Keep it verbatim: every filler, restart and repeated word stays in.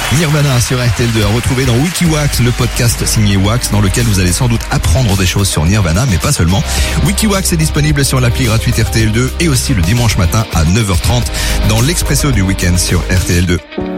Nirvana sur R T L deux à retrouver dans WikiWax, le podcast signé Wax dans lequel vous allez sans doute apprendre des choses sur Nirvana, mais pas seulement. WikiWax est disponible sur l'appli gratuite R T L deux et aussi le dimanche matin à neuf heures trente dans l'Expresso du week-end sur R T L deux.